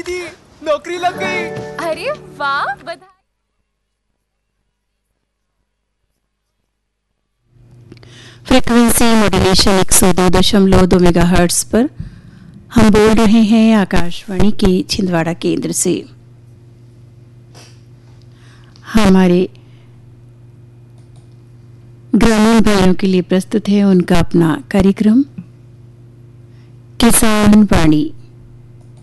दीदी, नौकरी लग गई। अरे वाह, बधाई। फ्रीक्वेंसी मॉड्यूलेशन 102.2 मेगाहर्ट्ज पर हम बोल रहे हैं आकाशवाणी के छिंदवाड़ा केंद्र से। हमारे ग्रामीण भाइयों के लिए प्रस्तुत है उनका अपना कार्यक्रम किसान वाणी।